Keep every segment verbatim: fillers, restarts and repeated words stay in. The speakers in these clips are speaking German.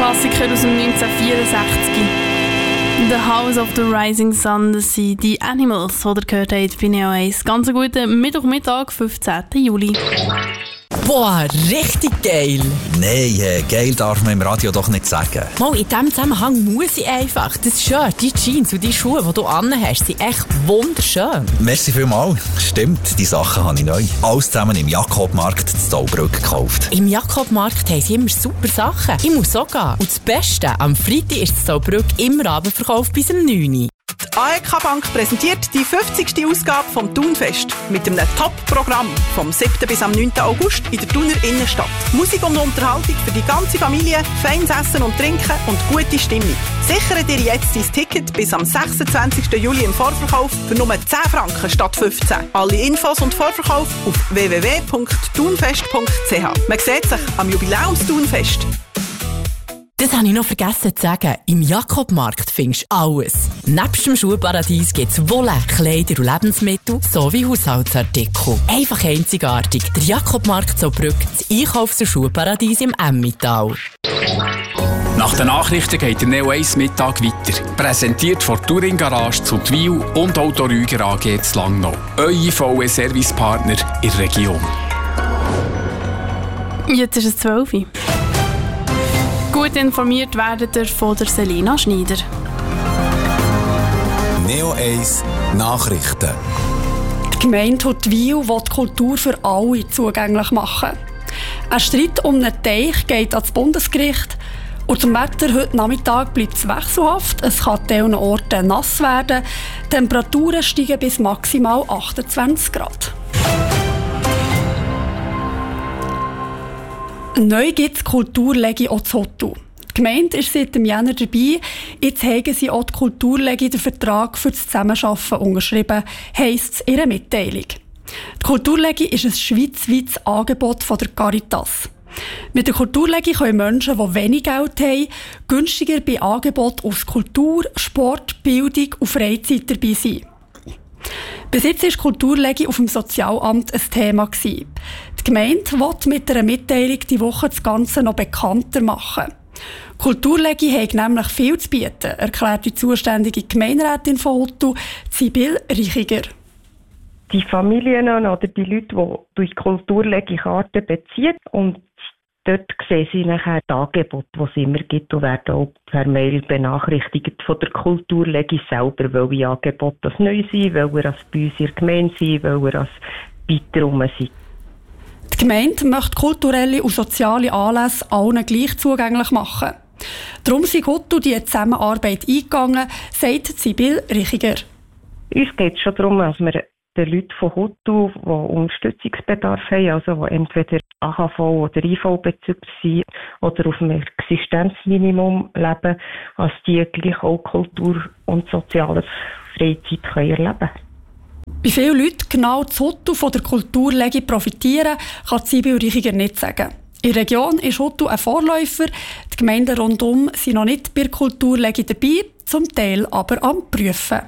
Klassiker aus dem neunzehnhundertvierundsechzig. The House of the Rising Sun, das sind die Animals, die ihr gehört habt bei Neo eins. Ganz guten Mittwochmittag, fünfzehnten Juli. Boah, richtig geil! Nein, äh, geil darf man im Radio doch nicht sagen. Mal, in diesem Zusammenhang muss ich einfach. Das Shirt, die Jeans und die Schuhe, die du anhast, sind echt wunderschön. Merci vielmals. Stimmt, die Sachen habe ich neu. Alles zusammen im Jakobmarkt in Zaubrück gekauft. Im Jakobmarkt haben sie immer super Sachen. Ich muss auch gehen. Und das Beste, am Freitag ist das Zaubrück immer Abendverkauf bis um neun Uhr. Die A E K Bank präsentiert die fünfzigste Ausgabe vom Thunfest mit einem Top-Programm vom siebten bis am neunten August in der Thuner Innenstadt. Musik und Unterhaltung für die ganze Familie, feines Essen und Trinken und gute Stimmung. Sichere dir jetzt dein Ticket bis am sechsundzwanzigsten Juli im Vorverkauf für nur zehn Franken statt fünfzehn. Alle Infos und Vorverkauf auf w w w punkt thunfest punkt c h. Man sieht sich am Jubiläums-Thunfest. Das habe ich noch vergessen zu sagen. Im Jakobmarkt findest du alles. Nebst dem Schuhparadies gibt es Wolle, Kleider und Lebensmittel sowie Haushaltsartikel. Einfach einzigartig. Der Jakobmarkt Zaubrück, das Einkaufs- und Schuhparadies im Emmental. Nach den Nachrichten geht der Neo eins Mittag weiter. Präsentiert von Touring Garage zu Twil und Auto Rüger A G zu Langnau. Eure V E-Servicepartner in der Region. Jetzt ist es zwölf Uhr. Gut informiert werdet ihr von der Selina Schneider. Neo eins Nachrichten. Die Gemeinde Huttwil will die Kultur für alle zugänglich machen. Ein Streit um einen Teich geht ans Bundesgericht. Und zum Wetter heute Nachmittag bleibt es wechselhaft. Es kann an vielen Orten nass werden. Die Temperaturen steigen bis maximal achtundzwanzig Grad. Neu gibt es Kulturlegi auch zu Hottu. Die Gemeinde ist seit dem Jänner dabei. Jetzt haben sie auch die Kulturlegi den Vertrag für das Zusammenarbeiten unterschrieben, heisst es in ihrer Mitteilung. Die Kulturlegi ist ein schweizweites Angebot von der Caritas. Mit der Kulturlegi können Menschen, die wenig Geld haben, günstiger bei Angeboten aus Kultur, Sport, Bildung und Freizeit dabei sein. Bis jetzt war Kulturlegi auf dem Sozialamt ein Thema. Die Gemeinde will mit einer Mitteilung die Woche das Ganze noch bekannter machen. Kulturlegi hat nämlich viel zu bieten, erklärt die zuständige Gemeinderätin von Hottu, Sibylle Reichiger. Die Familien oder die Leute, die durch Kulturlegi Karten beziehen und dort sehen sie nachher die Angebote, die es immer gibt und werden auch per Mail benachrichtigt von der Kulturlegi selber, welche Angebote das neu sind, welche das bei uns in der Gemeinde sind, welche das weiter rum sind. Die Gemeinde möchte kulturelle und soziale Anlässe allen gleich zugänglich machen. Darum sind Hottu die Zusammenarbeit eingegangen, sagt Sibylle Reichiger. Uns geht es schon darum, dass wir den Leuten von Hottu, die Unterstützungsbedarf haben, also die entweder A H V- oder I V-Bezüger sind oder auf dem Existenzminimum leben, dass die gleich auch Kultur und soziale Freizeit können erleben können. Wie viele Leute genau zu Hottu von der Kulturlegi profitieren, kann Sibylle Reichiger nicht sagen. In der Region ist Hottu ein Vorläufer. Die Gemeinden rundum sind noch nicht bei der Kulturlegi dabei, zum Teil aber am Prüfen.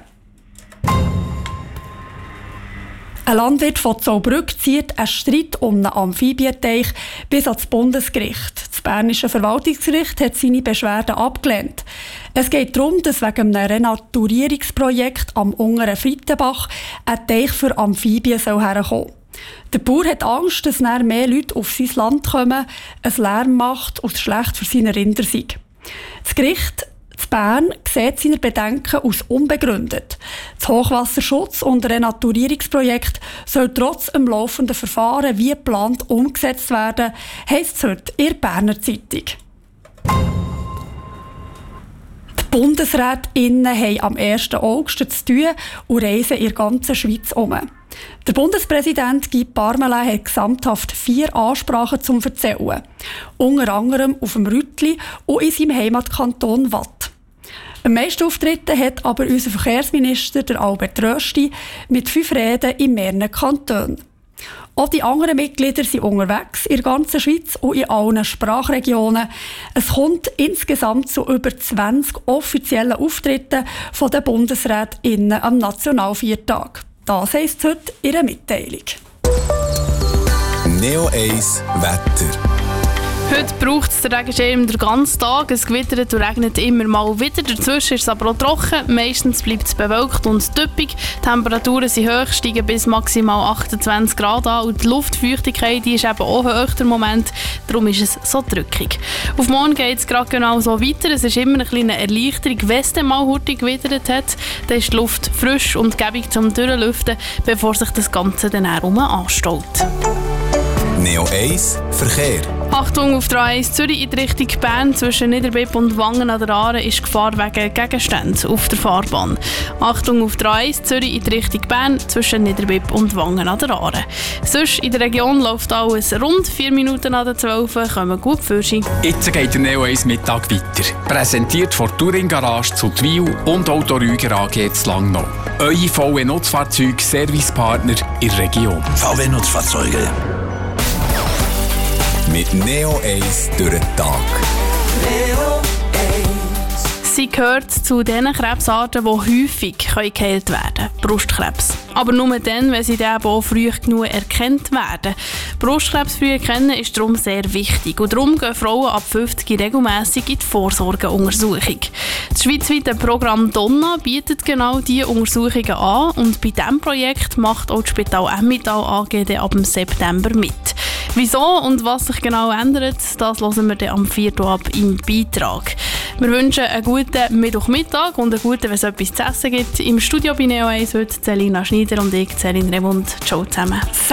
Ein Landwirt von Zaubrück zieht einen Streit um einen Amphibienteich bis ans Bundesgericht. Das Bernische Verwaltungsgericht hat seine Beschwerden abgelehnt. Es geht darum, dass wegen einem Renaturierungsprojekt am unteren Friedenbach ein Teich für Amphibien herkommen soll. Der Bauer hat Angst, dass dann mehr Leute auf sein Land kommen, es Lärm macht und schlecht für seine Rinder sei. Das Gericht in Bern sieht seine Bedenken als unbegründet. Das Hochwasserschutz- und Renaturierungsprojekt soll trotz dem laufenden Verfahren wie geplant umgesetzt werden, heisst es heute in der Berner Zeitung. Die BundesrätInnen haben am ersten August zu tun und reisen in der ganzen Schweiz um. Der Bundespräsident Guy Parmelin hat gesamthaft vier Ansprachen zum Erzählen. Unter anderem auf dem Rütli und in seinem Heimatkanton Watt. Am meisten Auftritte hat aber unser Verkehrsminister, der Albert Rösti, mit fünf Reden in mehreren Kantonen. Auch die anderen Mitglieder sind unterwegs in der ganzen Schweiz und in allen Sprachregionen. Es kommt insgesamt zu über zwanzig offiziellen Auftritten von den BundesrätInnen am Nationalviertag. Das heisst heute in einer Mitteilung. Neo eins Wetter. Heute braucht es den Regenschirm den ganzen Tag. Es gewittert und regnet immer mal wieder. Dazwischen ist es aber auch trocken. Meistens bleibt es bewölkt und düppig. Die Temperaturen sind hoch, steigen bis maximal achtundzwanzig Grad an. Und die Luftfeuchtigkeit die ist eben auch hoch im Moment. Darum ist es so drückig. Auf morgen geht es gerade genau so weiter. Es ist immer eine kleine Erleichterung, wenn es dann mal hurtig gewittert hat. Dann ist die Luft frisch und gäbig zum Durchlüften, bevor sich das Ganze dann herum anstaut. Neo eins Verkehr. Achtung auf der A eins Zürich in die Richtung Bern zwischen Niederbipp und Wangen an der Aare ist Gefahr wegen Gegenständen auf der Fahrbahn. Achtung auf der A eins Zürich in die Richtung Bern zwischen Niederbipp und Wangen an der Aare. Sonst in der Region läuft alles rund vier Minuten an der zwölf, kommen gut für Sie. Jetzt geht der Neo eins Mittag weiter. Präsentiert von Touring Garage zu Twil und Auto Rüger A G zu Langnau. Eure V W-Nutzfahrzeug-Servicepartner in der Region. V W-Nutzfahrzeuge. Mit Neo eins durch den Tag. Sie gehört zu den Krebsarten, die häufig geheilt werden können. Brustkrebs. Aber nur dann, wenn sie dann eben auch früh genug erkannt werden. Brustkrebs früh erkennen ist darum sehr wichtig. Und darum gehen Frauen ab fünfzig regelmässig in die Vorsorgeuntersuchung. Das schweizweite Programm Donna bietet genau diese Untersuchungen an. Und bei diesem Projekt macht auch das Spital Emmental A G ab dem September mit. Wieso und was sich genau ändert, das hören wir dann am vierten ab im Beitrag. Wir wünschen einen guten Mittwochmittag und einen guten, wenn es etwas zu essen gibt. Im Studio bei Neo eins heute Selina Schneider und ich, Celine Remund. Ciao zusammen.